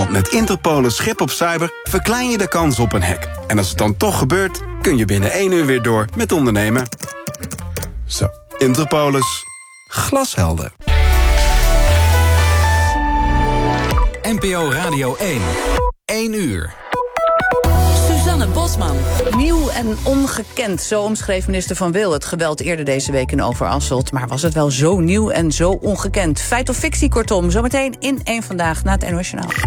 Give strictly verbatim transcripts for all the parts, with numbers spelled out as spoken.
Want met Interpolis Schip op Cyber verklein je de kans op een hack. En als het dan toch gebeurt, kun je binnen één uur weer door met ondernemen. Zo, Interpolis. Glashelder. N P O Radio één. één uur. Suzanne Bosman. Nieuw en ongekend, zo omschreef minister Van Wil het geweld eerder deze week in Overasselt. Maar was het wel zo nieuw en zo ongekend? Feit of fictie, kortom, zometeen in één Vandaag na het N O S Journaal.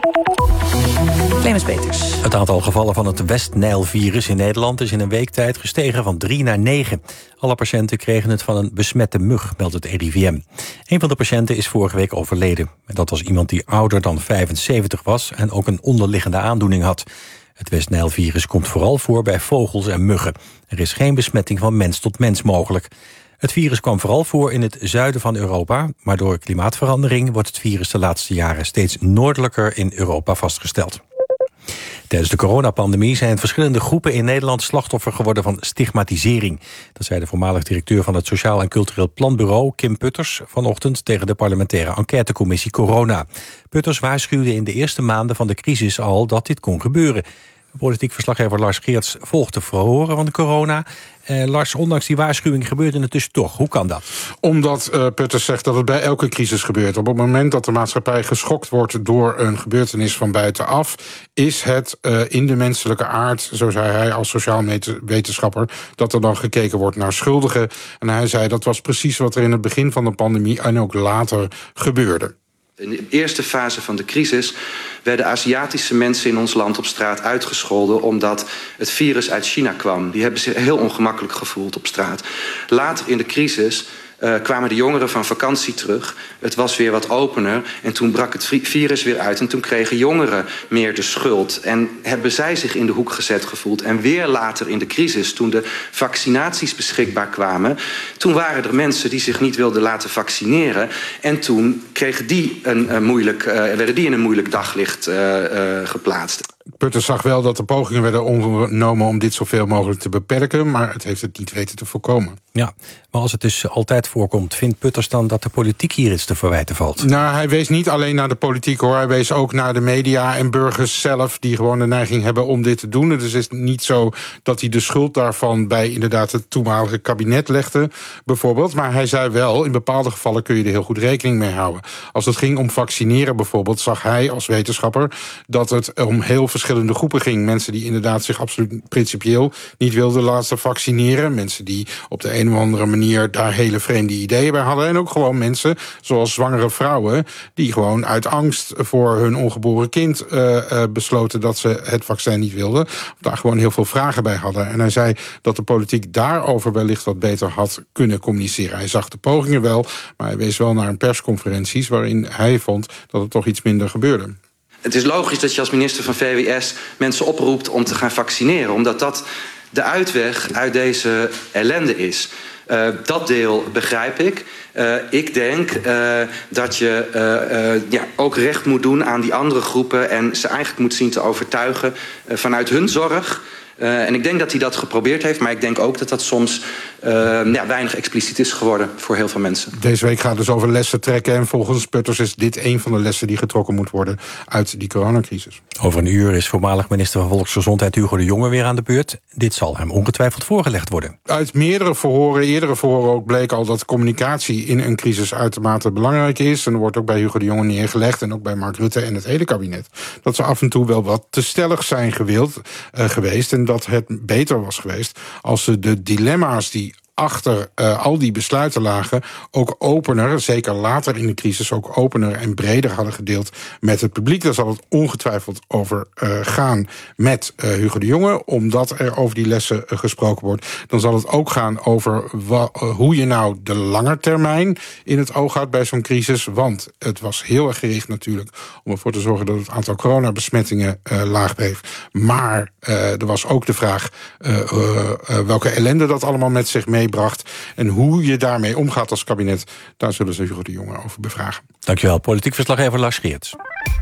Clemens Peters. Het aantal gevallen van het West-Nijl-virus in Nederland is in een week tijd gestegen van drie naar negen. Alle patiënten kregen het van een besmette mug, meldt het R I V M. Een van de patiënten is vorige week overleden. En dat was iemand die ouder dan vijfenzeventig was en ook een onderliggende aandoening had. Het West-Nijl-virus komt vooral voor bij vogels en muggen. Er is geen besmetting van mens tot mens mogelijk. Het virus kwam vooral voor in het zuiden van Europa, maar door klimaatverandering wordt het virus de laatste jaren steeds noordelijker in Europa vastgesteld. Tijdens de coronapandemie zijn verschillende groepen in Nederland slachtoffer geworden van stigmatisering. Dat zei de voormalig directeur van het Sociaal en Cultureel Planbureau, Kim Putters, vanochtend tegen de parlementaire enquêtecommissie Corona. Putters waarschuwde in de eerste maanden van de crisis al dat dit kon gebeuren. Politiek verslaggever Lars Geerts volgt de verhoren van de corona. Eh, Lars, ondanks die waarschuwing gebeurde het dus toch. Hoe kan dat? Omdat uh, Putters zegt dat het bij elke crisis gebeurt. Op het moment dat de maatschappij geschokt wordt door een gebeurtenis van buitenaf, is het uh, in de menselijke aard, zo zei hij als sociaal wetenschapper, dat er dan gekeken wordt naar schuldigen. En hij zei dat was precies wat er in het begin van de pandemie en ook later gebeurde. In de eerste fase van de crisis werden Aziatische mensen in ons land op straat uitgescholden omdat het virus uit China kwam. Die hebben zich heel ongemakkelijk gevoeld op straat. Later in de crisis uh, kwamen de jongeren van vakantie terug. Het was weer wat opener en toen brak het virus weer uit. En toen kregen jongeren meer de schuld. En hebben zij zich in de hoek gezet gevoeld. En weer later in de crisis, toen de vaccinaties beschikbaar kwamen, toen waren er mensen die zich niet wilden laten vaccineren. En toen kregen die een, een moeilijk, uh, werden die in een moeilijk daglicht uh, uh, geplaatst. Putters zag wel dat er pogingen werden ondernomen om dit zoveel mogelijk te beperken, maar het heeft het niet weten te voorkomen. Ja, maar als het dus altijd voorkomt, vindt Putters dan dat de politiek hier iets te verwijten valt? Nou, hij wees niet alleen naar de politiek, hoor. Hij wees ook naar de media en burgers zelf, die gewoon de neiging hebben om dit te doen. Dus het is niet zo dat hij de schuld daarvan bij inderdaad het toenmalige kabinet legde, bijvoorbeeld. Maar hij zei wel, in bepaalde gevallen kun je er heel goed rekening mee houden. Als het ging om vaccineren bijvoorbeeld, zag hij als wetenschapper dat het om heel verschillende groepen ging. Mensen die inderdaad zich absoluut principieel niet wilden laten vaccineren. Mensen die op de een of andere manier daar hele vreemde ideeën bij hadden. En ook gewoon mensen, zoals zwangere vrouwen, die gewoon uit angst voor hun ongeboren kind uh, uh, besloten dat ze het vaccin niet wilden. Daar gewoon heel veel vragen bij hadden. En hij zei dat de politiek daarover wellicht wat beter had kunnen communiceren. Hij zag de pogingen wel, maar hij wees wel naar een persconferenties waarin hij vond dat het toch iets minder gebeurde. Het is logisch dat je als minister van V W S mensen oproept om te gaan vaccineren, omdat dat de uitweg uit deze ellende is. Uh, dat deel begrijp ik. Uh, ik denk uh, dat je uh, uh, ja, ook recht moet doen aan die andere groepen en ze eigenlijk moet zien te overtuigen uh, vanuit hun zorg. Uh, en ik denk dat hij dat geprobeerd heeft, maar ik denk ook dat dat soms uh, ja, weinig expliciet is geworden voor heel veel mensen. Deze week gaat dus over lessen trekken en volgens Putters is dit een van de lessen die getrokken moet worden uit die coronacrisis. Over een uur is voormalig minister van Volksgezondheid Hugo de Jonge weer aan de beurt. Dit zal hem ongetwijfeld voorgelegd worden. Uit meerdere verhoren, eerdere verhoren ook, bleek al dat communicatie in een crisis uitermate belangrijk is. En er wordt ook bij Hugo de Jonge neergelegd en ook bij Mark Rutte en het hele kabinet dat ze af en toe wel wat te stellig zijn gewild, uh, geweest. En dat het beter was geweest als ze de dilemma's die achter uh, al die besluiten lagen ook opener, zeker later in de crisis, ook opener en breder hadden gedeeld met het publiek. Daar zal het ongetwijfeld over uh, gaan met uh, Hugo de Jonge, omdat er over die lessen uh, gesproken wordt. Dan zal het ook gaan over wa- uh, hoe je nou de langetermijn in het oog houdt bij zo'n crisis, want het was heel erg gericht natuurlijk om ervoor te zorgen dat het aantal coronabesmettingen uh, laag bleef. Maar uh, er was ook de vraag uh, uh, uh, welke ellende dat allemaal met zich mee bracht en hoe je daarmee omgaat als kabinet, daar zullen ze Hugo de Jonge over bevragen. Dankjewel, politiek verslaggever Lars Geerts.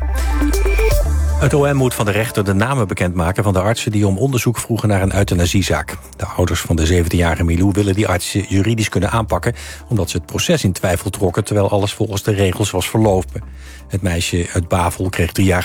Het O M moet van de rechter de namen bekendmaken van de artsen die om onderzoek vroegen naar een euthanasiezaak. De ouders van de zeventienjarige Milou willen die artsen juridisch kunnen aanpakken, omdat ze het proces in twijfel trokken terwijl alles volgens de regels was verlopen. Het meisje uit Bavel kreeg drie jaar